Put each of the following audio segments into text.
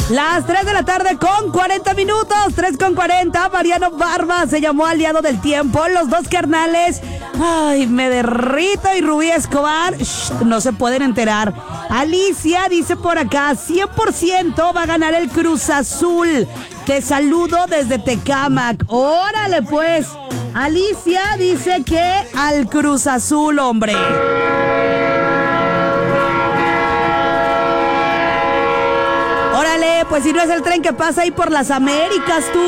Las 3 de la tarde con 40 minutos, 3:40. Mariano Barba se llamó aliado del tiempo. Los dos carnales, ay, me derrito, y Rubí Escobar, no se pueden enterar. Alicia dice por acá, 100% va a ganar el Cruz Azul. Te saludo desde Tecámac. Órale pues. Alicia dice que al Cruz Azul, hombre. Órale, pues si no es el tren que pasa ahí por las Américas, tú.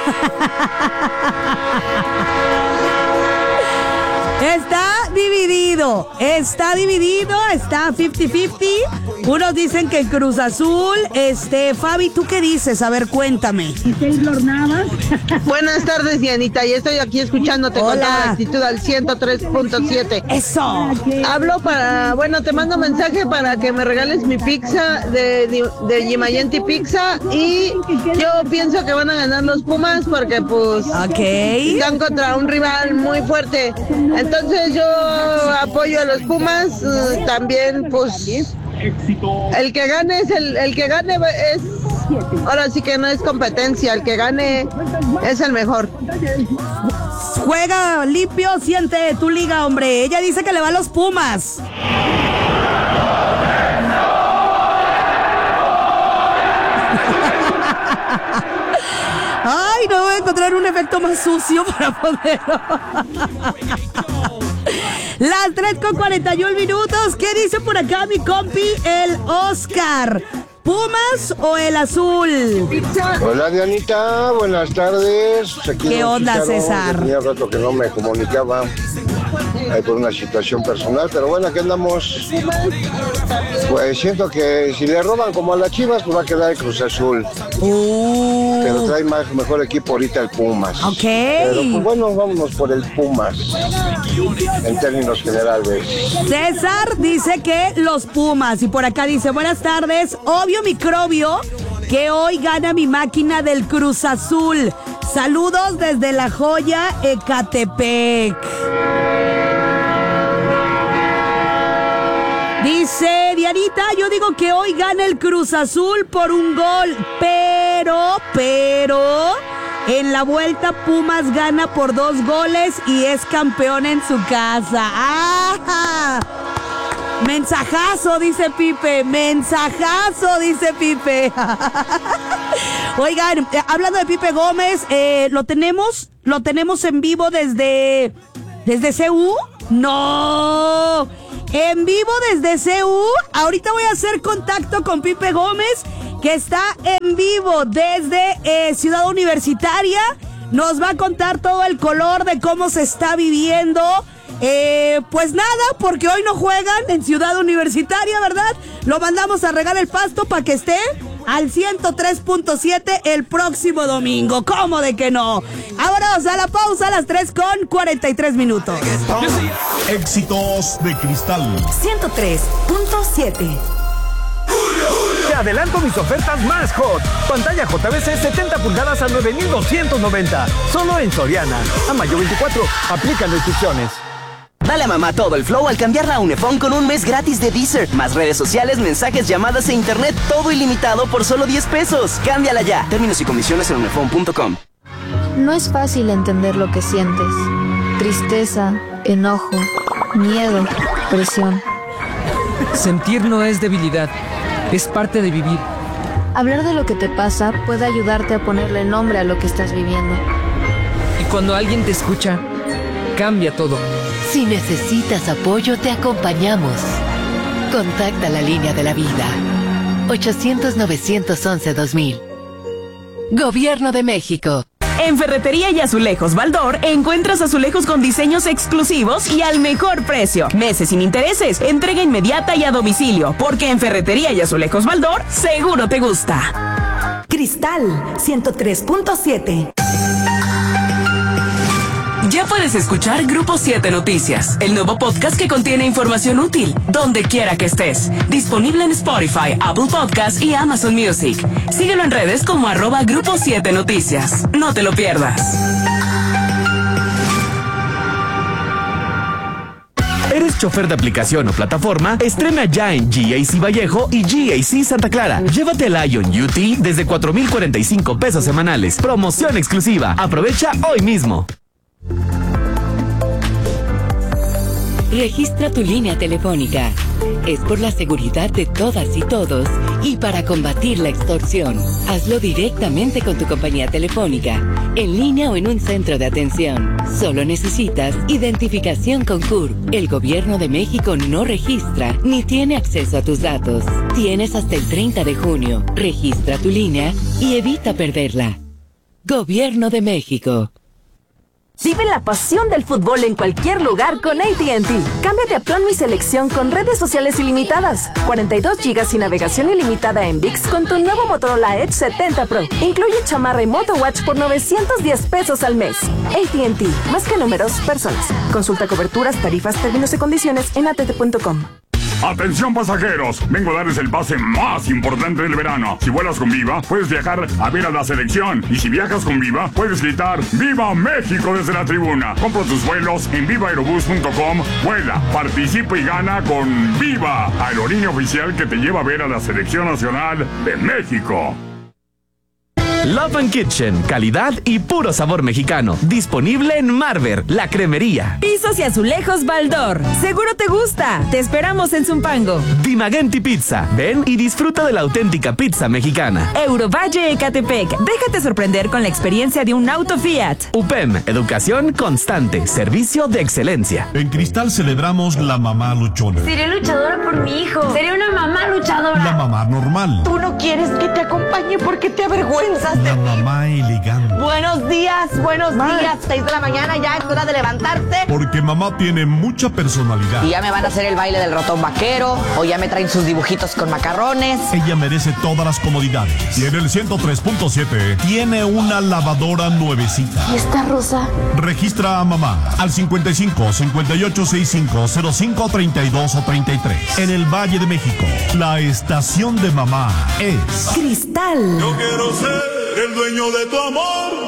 Está dividido, está 50-50. Unos dicen que el Cruz Azul, Fabi, ¿tú qué dices? A ver, cuéntame. Buenas tardes, Dianita, y estoy aquí escuchándote. Hola. Con toda la actitud al 103.7. Eso. Hablo te mando mensaje para que me regales mi pizza de Yimayenti Pizza, y yo pienso que van a ganar los Pumas porque pues están contra un rival muy fuerte. Entonces yo apoyo a los Pumas, también pues el que gane es ahora sí que no es competencia, el que gane es el mejor. Juega limpio, siente tu liga, hombre. Ella dice que le va a los Pumas. Ay, no voy a encontrar un efecto más sucio para poderlo. Las 3:41 minutos. ¿Qué dice por acá mi compi, el Oscar? ¿Pumas o el azul? Hola, Dianita, buenas tardes. Aquí ¿Qué onda, César? Tenía rato que no me comunicaba por una situación personal, pero bueno, aquí andamos. Pues siento que si le roban como a las Chivas, pues va a quedar el Cruz Azul. Pero trae mejor equipo ahorita el Pumas. Ok. Pero pues bueno, vámonos por el Pumas en términos generales. César dice que los Pumas. Y por acá dice, buenas tardes, obvio microbio, que hoy gana mi máquina del Cruz Azul. Saludos desde La Joya, Ecatepec. Dice Dianita, yo digo que hoy gana el Cruz Azul por un gol, pero, en la vuelta Pumas gana por 2 goles y es campeón en su casa. ¡Ah! Mensajazo, dice Pipe. Oigan, hablando de Pipe Gómez, ¿lo tenemos en vivo desde CU? ¡No! En vivo desde CU. Ahorita voy a hacer contacto con Pipe Gómez, que está en vivo desde Ciudad Universitaria. Nos va a contar todo el color de cómo se está viviendo. Pues nada, porque hoy no juegan en Ciudad Universitaria, ¿verdad? Lo mandamos a regar el pasto para que esté al 103.7 el próximo domingo. ¿Cómo de que no? Ahora vamos a la pausa a las 3:43 minutos. Éxitos de Cristal 103.7. Te adelanto mis ofertas más hot. Pantalla JVC 70 pulgadas a 9,290. Solo en Soriana. A mayo 24. Aplican restricciones. Dale a mamá todo el flow al cambiarla a Unifón con un mes gratis de Deezer. Más redes sociales, mensajes, llamadas e internet. Todo ilimitado por solo 10 pesos. Cámbiala ya. Términos y condiciones en unifón.com. No es fácil entender lo que sientes. Tristeza, enojo, miedo, presión. Sentir no es debilidad. Es parte de vivir. Hablar de lo que te pasa puede ayudarte a ponerle nombre a lo que estás viviendo. Y cuando alguien te escucha, cambia todo. Si necesitas apoyo, te acompañamos. Contacta la línea de la vida. 800-911-2000. Gobierno de México. En Ferretería y Azulejos Baldor encuentras azulejos con diseños exclusivos y al mejor precio. Meses sin intereses, entrega inmediata y a domicilio, porque en Ferretería y Azulejos Baldor seguro te gusta. Cristal 103.7. Ya puedes escuchar Grupo 7 Noticias, el nuevo podcast que contiene información útil, donde quiera que estés. Disponible en Spotify, Apple Podcasts y Amazon Music. Síguelo en redes como @Grupo 7 Noticias. No te lo pierdas. ¿Eres eres chofer de aplicación o plataforma, estrena ya en GAC Vallejo y GAC Santa Clara. Llévate el Ion UT desde 4,045 pesos semanales. Promoción exclusiva. Aprovecha hoy mismo. Registra tu línea telefónica. Es por la seguridad de todas y todos y para combatir la extorsión. Hazlo directamente con tu compañía telefónica, en línea o en un centro de atención. Solo necesitas identificación con CURP. El Gobierno de México no registra ni tiene acceso a tus datos. Tienes hasta el 30 de junio. Registra tu línea y evita perderla. Gobierno de México. Vive la pasión del fútbol en cualquier lugar con AT&T. Cámbiate a Plan Mi Selección con redes sociales ilimitadas, 42 GB y navegación ilimitada en ViX con tu nuevo Motorola Edge 70 Pro. Incluye chamarra y MotoWatch por 910 pesos al mes. AT&T, más que números, personas. Consulta coberturas, tarifas, términos y condiciones en att.com. Atención pasajeros, vengo a darles el pase más importante del verano. Si vuelas con Viva, puedes viajar a ver a la selección. Y si viajas con Viva, puedes gritar ¡Viva México! Desde la tribuna. Compra tus vuelos en vivaaerobus.com. Vuela, participa y gana con Viva, aerolínea oficial que te lleva a ver a la selección nacional de México. Love and Kitchen, calidad y puro sabor mexicano. Disponible en Marver, la cremería. Pisos y azulejos Baldor. Seguro te gusta. Te esperamos en Zumpango. Dimagenti Pizza. Ven y disfruta de la auténtica pizza mexicana. Eurovalle Ecatepec. Déjate sorprender con la experiencia de un auto Fiat. UPEM, educación constante, servicio de excelencia. En Cristal celebramos la mamá luchona. Seré luchadora por mi hijo. Seré una mamá luchadora. La mamá normal. Tú no quieres que te acompañe porque te avergüenzas. La mamá elegante. Buenos días, 6 de la mañana, ya es hora de levantarse. Porque mamá tiene mucha personalidad. Y ya me van a hacer el baile del ratón vaquero, o ya me traen sus dibujitos con macarrones. Ella merece todas las comodidades. Y en el 103.7 tiene una lavadora nuevecita. ¿Y esta rosa? Registra a mamá al 55 58 65 05 32 o 33. En el Valle de México, la estación de mamá es Cristal. Yo quiero ser el dueño de tu amor.